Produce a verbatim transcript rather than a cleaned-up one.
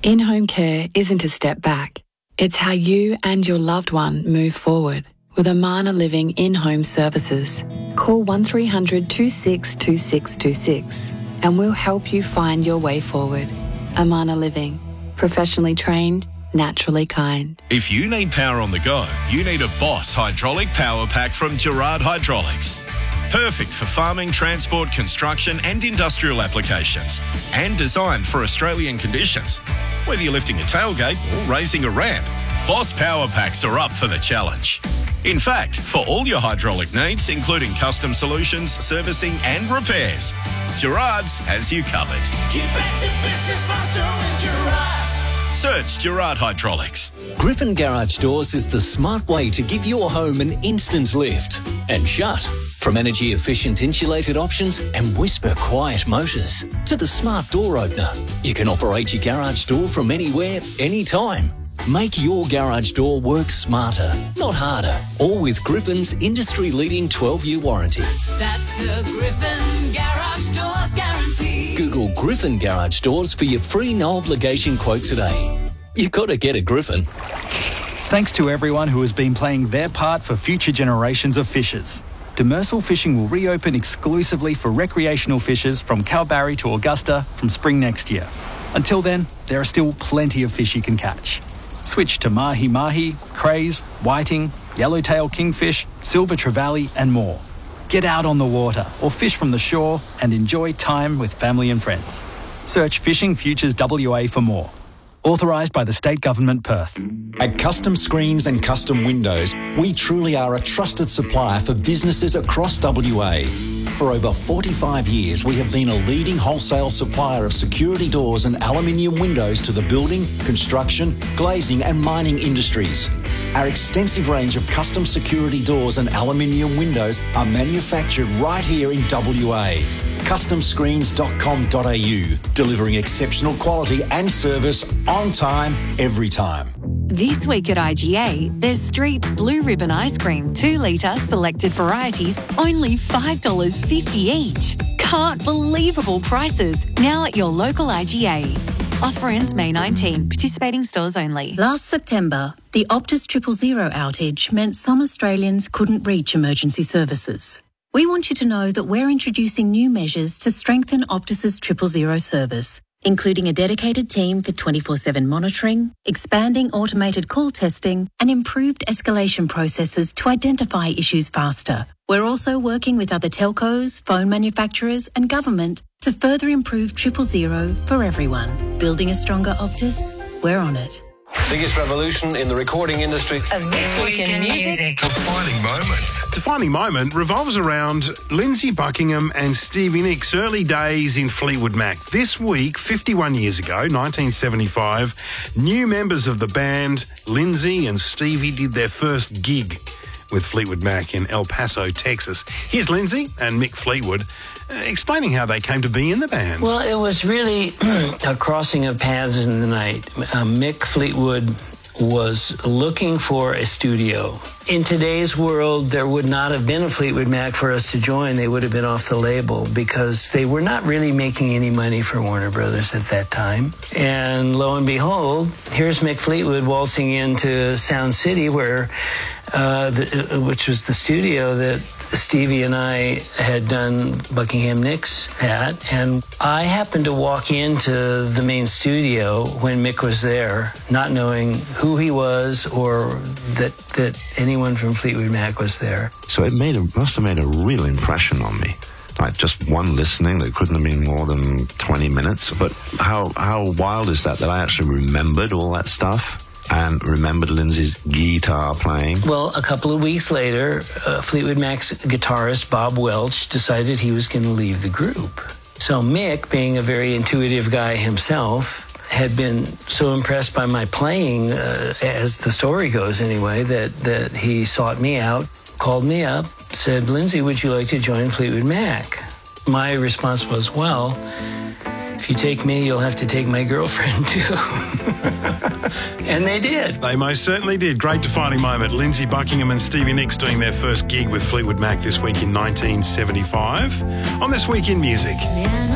In-home care isn't a step back. It's how you and your loved one move forward with Amana Living in-home services. Call one three hundred two six two six two six and we'll help you find your way forward. Amana Living. Professionally trained, naturally kind. If you need power on the go, you need a Boss hydraulic power pack from Gerard Hydraulics. Perfect for farming, transport, construction and industrial applications. And designed for Australian conditions. Whether you're lifting a tailgate or raising a ramp, Boss power packs are up for the challenge. In fact, for all your hydraulic needs, including custom solutions, servicing and repairs, Gerard's has you covered. Get back to business faster with Gerard's. Search Gerard Hydraulics. Griffin Garage Doors is the smart way to give your home an instant lift and shut. From energy-efficient insulated options and whisper-quiet motors to the smart door opener, you can operate your garage door from anywhere, anytime. Make your garage door work smarter, not harder. All with Griffin's industry-leading twelve-year warranty. That's the Griffin Garage Doors guarantee. Google Griffin Garage Doors for your free no-obligation quote today. You got to get a Griffin. Thanks to everyone who has been playing their part for future generations of fishers. Demersal Fishing will reopen exclusively for recreational fishers from Kalbarri to Augusta from spring next year. Until then, there are still plenty of fish you can catch. Switch to mahi-mahi, crays, whiting, yellowtail kingfish, silver trevally and more. Get out on the water or fish from the shore and enjoy time with family and friends. Search Fishing Futures W A for more. Authorised by the State Government, Perth. At Custom Screens and Custom Windows, we truly are a trusted supplier for businesses across W A. For over forty-five years, we have been a leading wholesale supplier of security doors and aluminium windows to the building, construction, glazing and mining industries. Our extensive range of custom security doors and aluminium windows are manufactured right here in W A. custom screens dot com dot a u, delivering exceptional quality and service on time, every time. This week at I G A, there's Street's Blue Ribbon Ice Cream, two litre selected varieties, only five dollars fifty each. Can't believable prices, now at your local I G A. Offer ends May nineteenth, participating stores only. Last September, the Optus Triple Zero outage meant some Australians couldn't reach emergency services. We want you to know that we're introducing new measures to strengthen Optus's Triple Zero service, including a dedicated team for twenty-four seven monitoring, expanding automated call testing, and improved escalation processes to identify issues faster. We're also working with other telcos, phone manufacturers, and government to further improve Triple Zero for everyone. Building a stronger Optus? We're on it. Biggest revolution in the recording industry. And this week in music. Defining moment. Defining moment revolves around Lindsay Buckingham and Stevie Nicks' early days in Fleetwood Mac. This week, fifty-one years ago, nineteen seventy-five, new members of the band, Lindsay and Stevie, did their first gig with Fleetwood Mac in El Paso, Texas. Here's Lindsay and Mick Fleetwood uh, explaining how they came to be in the band. Well, it was really a crossing of paths in the night. Uh, Mick Fleetwood was looking for a studio. In today's world, there would not have been a Fleetwood Mac for us to join. They would have been off the label because they were not really making any money for Warner Brothers at that time. And lo and behold, here's Mick Fleetwood waltzing into Sound City, where uh, the, which was the studio that Stevie and I had done Buckingham Nicks at. And I happened to walk into the main studio when Mick was there, not knowing who he was or that that anyone from Fleetwood Mac was there. So it made a, must have made a real impression on me. Like just one listening that couldn't have been more than twenty minutes. But how how wild is that, that I actually remembered all that stuff and remembered Lindsay's guitar playing? Well, a couple of weeks later, uh, Fleetwood Mac's guitarist Bob Welch decided he was going to leave the group. So Mick, being a very intuitive guy himself, had been so impressed by my playing, uh, as the story goes anyway, that, that he sought me out, called me up, said, "Lindsay, would you like to join Fleetwood Mac?" My response was, well, if you take me, you'll have to take my girlfriend too. And they did. They most certainly did. Great defining moment. Lindsay Buckingham and Stevie Nicks doing their first gig with Fleetwood Mac this week in nineteen seventy-five. On This Week in Music. Yeah,